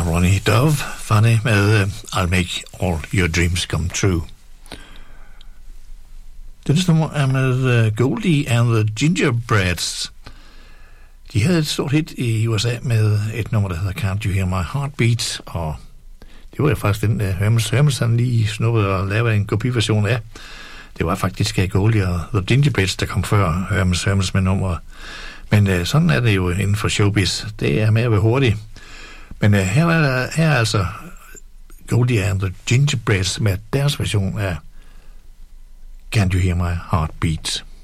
Ronnie Dove, funny, med I'll Make All Your Dreams Come True. Denne nummer er med Goldie and the Gingerbreads. De havde et stort hit i USA med et nummer, der hedder Can't You Hear My Heartbeat, og det var jo faktisk den, Hermes lige snuppede og lavede en kopiversion af. Det var faktisk Goldie og the Gingerbreads, der kom før Hermes med nummeret. Men sådan er det jo inden for showbiz. Det er med at være hurtigt. Men her er altså Goldie and the Gingerbreads med deres version af Can't You Hear My Heartbeat.